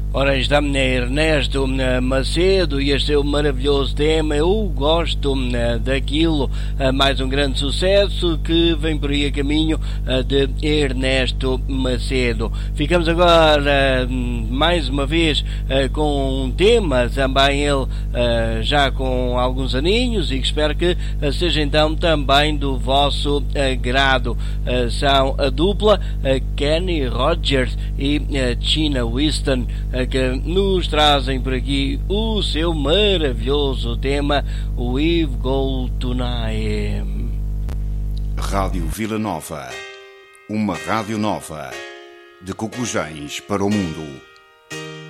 Ora, está Ernesto Macedo e este seu maravilhoso tema. Eu gosto daquilo, mais um grande sucesso que vem por aí a caminho de Ernesto Macedo. Ficamos agora mais uma vez com um tema, também ele já com alguns aninhos, e que espero que seja então também do vosso agrado. São a dupla Kenny Rogers e China Winston, que nos trazem por aqui o seu maravilhoso tema We've Go Tonight. Rádio Vila Nova, uma rádio nova de Cocujães para o mundo.